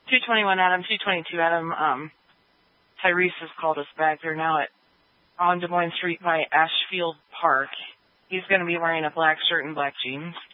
221 Adam, 222 Adam. Tyrese has called us back. They're now on Des Moines Street by Ashfield Park. He's going to be wearing a black shirt and black jeans.